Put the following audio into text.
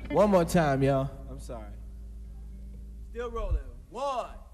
One more time, y'all. I'm sorry. Still rolling. 1.